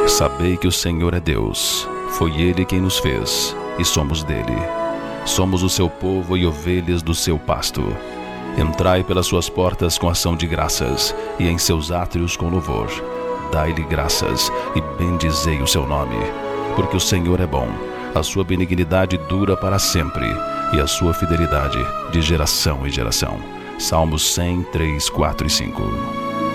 Sabei que o Senhor é Deus. Foi Ele quem nos fez, e somos dele. Somos o seu povo e ovelhas do seu pasto. Entrai pelas suas portas com ação de graças, e em seus átrios com louvor. Dai-lhe graças, e bendizei o seu nome. Porque o Senhor é bom, a sua benignidade dura para sempre, e a sua fidelidade de geração em geração. Salmos 100, 3, 4 e 5.